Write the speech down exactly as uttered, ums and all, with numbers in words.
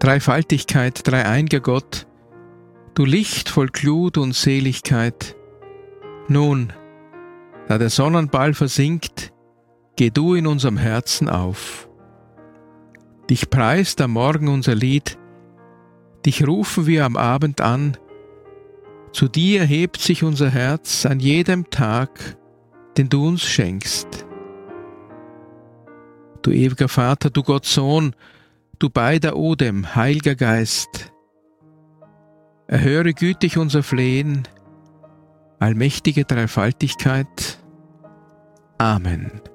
Dreifaltigkeit, dreieiniger Gott, du Licht voll Glut und Seligkeit, nun, da der Sonnenball versinkt, geh du in unserem Herzen auf. Dich preist am Morgen unser Lied, dich rufen wir am Abend an, zu dir hebt sich unser Herz an jedem Tag, den du uns schenkst. Du ewiger Vater, du Gott Sohn, du beider Odem, Heiliger Geist, erhöre gütig unser Flehen, allmächtige Dreifaltigkeit. Amen.